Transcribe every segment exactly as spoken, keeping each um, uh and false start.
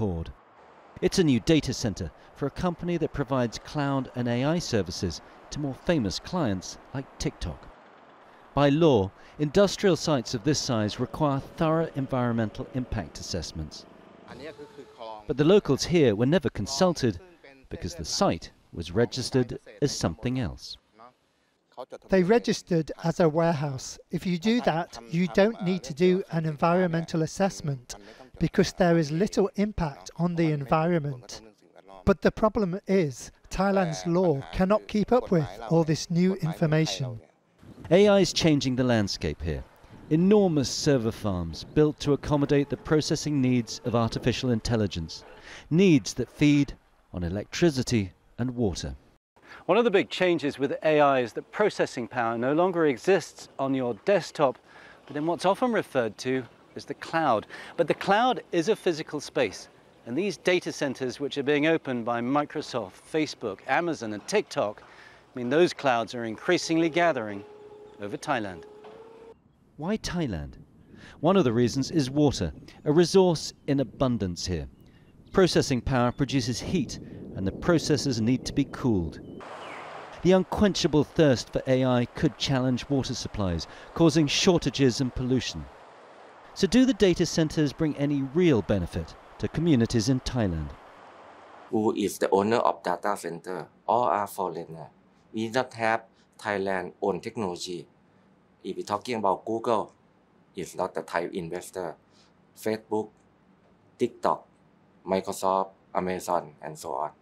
Concorde. It's a new data center for a company that provides cloud and A I services to more famous clients like TikTok. By law, industrial sites of this size require thorough environmental impact assessments. But the locals here were never consulted because the site was registered as something else. They registered as a warehouse. If you do that, you don't need to do an environmental assessment because there is little impact on the environment. But the problem is, Thailand's law cannot keep up with all this new information. A I is changing the landscape here. Enormous server farms built to accommodate the processing needs of artificial intelligence, needs that feed on electricity and water. One of the big changes with A I is that processing power no longer exists on your desktop, but in what's often referred to as the cloud. But the cloud is a physical space, and these data centers which are being opened by Microsoft, Facebook, Amazon and TikTok mean those clouds are increasingly gathering over Thailand. Why Thailand? One of the reasons is water, a resource in abundance here. Processing power produces heat, and the processes need to be cooled. The unquenchable thirst for A I could challenge water supplies, causing shortages and pollution. So do the data centers bring any real benefit to communities in Thailand? Who is the owner of data center? All are foreigner. We not have Thailand own technology. If we're talking about Google, it's not the Thai investor. Facebook, TikTok, Microsoft, Amazon, and so on.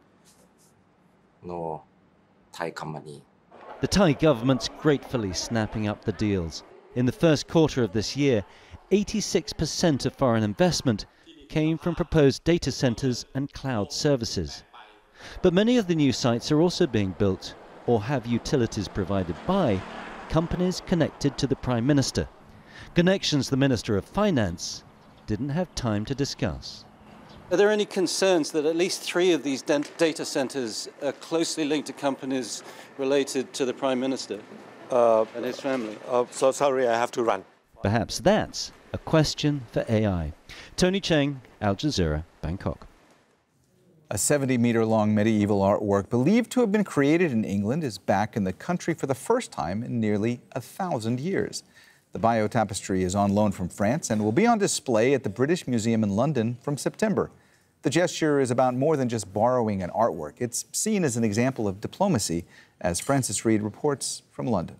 No Thai company. The Thai government's gratefully snapping up the deals. In the first quarter of this year, eighty-six percent of foreign investment came from proposed data centers and cloud services. But many of the new sites are also being built or have utilities provided by companies connected to the Prime Minister. Connections the Minister of Finance didn't have time to discuss. Are there any concerns that at least three of these data centers are closely linked to companies related to the Prime Minister uh, and his family? Uh, so sorry, I have to run. Perhaps that's a question for A I. Tony Cheng, Al Jazeera, Bangkok. A seventy meter long medieval artwork believed to have been created in England is back in the country for the first time in nearly a thousand years. The Bayeux Tapestry is on loan from France and will be on display at the British Museum in London from September. The gesture is about more than just borrowing an artwork. It's seen as an example of diplomacy, as Francis Reid reports from London.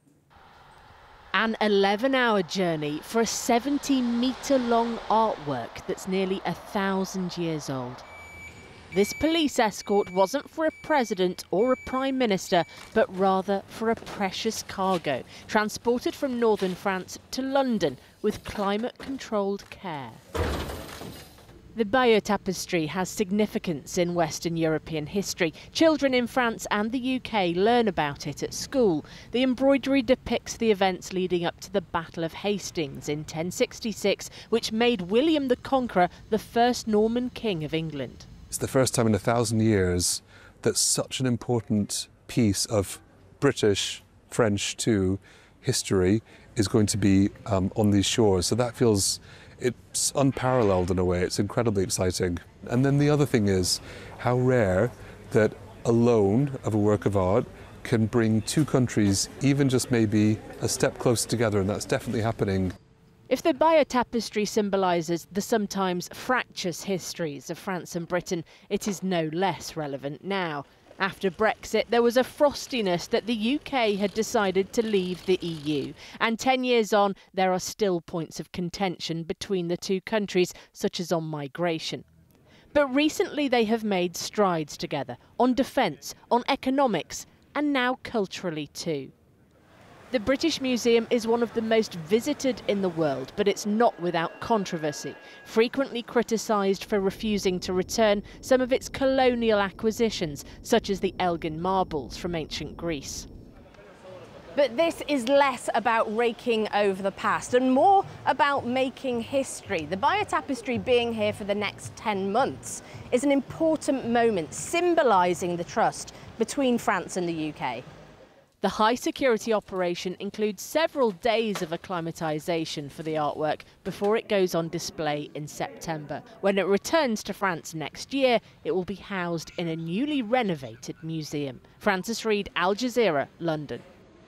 An eleven hour journey for a seventy metre long artwork that's nearly a thousand years old. This police escort wasn't for a president or a prime minister, but rather for a precious cargo, transported from northern France to London with climate-controlled care. The Bayeux Tapestry has significance in Western European history. Children in France and the U K learn about it at school. The embroidery depicts the events leading up to the Battle of Hastings in ten sixty-six, which made William the Conqueror the first Norman king of England. It's the first time in a thousand years that such an important piece of British, French too, history is going to be um, on these shores. So that feels, it's unparalleled in a way. It's incredibly exciting. And then the other thing is how rare that a loan of a work of art can bring two countries even just maybe a step closer together, and that's definitely happening. If the Bayeux Tapestry symbolises the sometimes fractious histories of France and Britain, it is no less relevant now. After Brexit, there was a frostiness that the U K had decided to leave the E U. And ten years on, there are still points of contention between the two countries, such as on migration. But recently they have made strides together on defence, on economics, and now culturally too. The British Museum is one of the most visited in the world, but it's not without controversy, frequently criticised for refusing to return some of its colonial acquisitions, such as the Elgin marbles from ancient Greece. But this is less about raking over the past and more about making history. The Bayeux Tapestry being here for the next ten months is an important moment, symbolising the trust between France and the U K. The high-security operation includes several days of acclimatisation for the artwork before it goes on display in September. When it returns to France next year, it will be housed in a newly renovated museum. Frances Reid, Al Jazeera, London.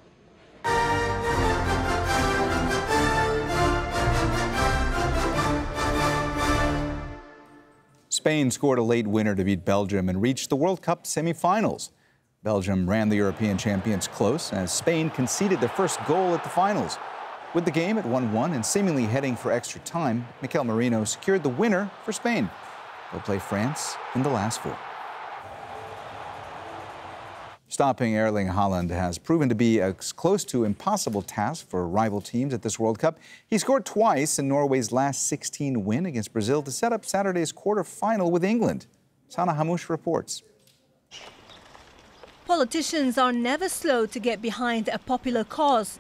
Spain scored a late winner to beat Belgium and reached the World Cup semi-finals. Belgium ran the European champions close as Spain conceded their first goal at the finals. With the game at one one and seemingly heading for extra time, Mikel Merino secured the winner for Spain. They'll play France in the last four. Stopping Erling Haaland has proven to be a close to impossible task for rival teams at this World Cup. He scored twice in Norway's last sixteen win against Brazil to set up Saturday's quarter-final with England. Sana Hamouche reports. Politicians are never slow to get behind a popular cause.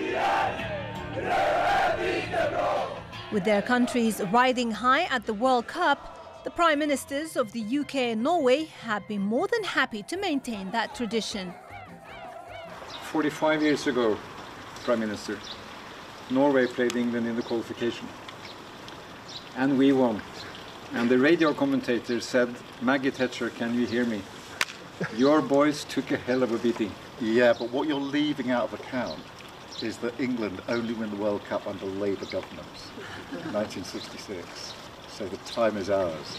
With their countries riding high at the World Cup, the Prime Ministers of the U K and Norway have been more than happy to maintain that tradition. forty-five years ago, Prime Minister, Norway played England in the qualification. And we won. And the radio commentator said, "Maggie Thatcher, can you hear me? Your boys took a hell of a beating." Yeah, but what you're leaving out of account is that England only won the World Cup under Labour governments in nineteen sixty-six. So the time is ours.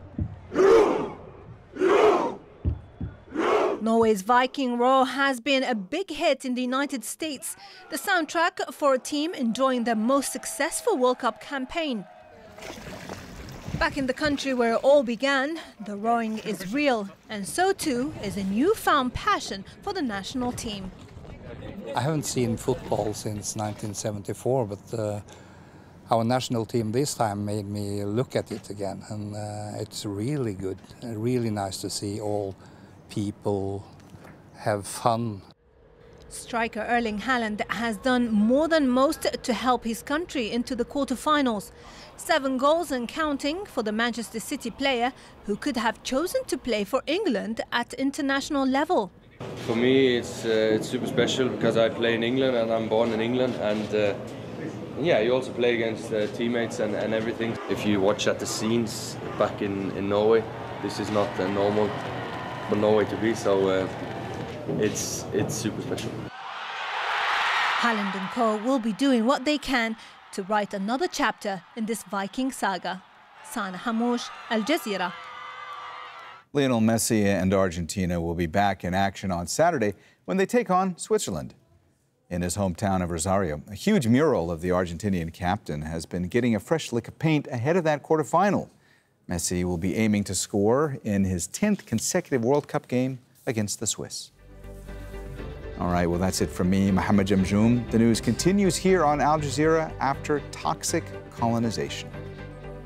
Norway's Viking Roar has been a big hit in the United States, the soundtrack for a team enjoying their most successful World Cup campaign. Back in the country where it all began, the roaring is real, and so too is a newfound passion for the national team. I haven't seen football since nineteen seventy-four, but uh, our national team this time made me look at it again, and uh, it's really good, really nice to see all people have fun. Striker Erling Haaland has done more than most to help his country into the quarter-finals. Seven goals and counting for the Manchester City player who could have chosen to play for England at international level. For me, it's, uh, it's super special because I play in England and I'm born in England, and uh, yeah, you also play against uh, teammates and, and everything. If you watch at the scenes back in, in Norway, this is not uh, normal for Norway to be, so uh, it's, it's super special. Haaland and co will be doing what they can to write another chapter in this Viking saga. Sana Hamouche, Al Jazeera. Lionel Messi and Argentina will be back in action on Saturday when they take on Switzerland. In his hometown of Rosario, a huge mural of the Argentinian captain has been getting a fresh lick of paint ahead of that quarterfinal. Messi will be aiming to score in his tenth consecutive World Cup game against the Swiss. All right, well, that's it from me, Mohammed Jamjoom. The news continues here on Al Jazeera after toxic colonization.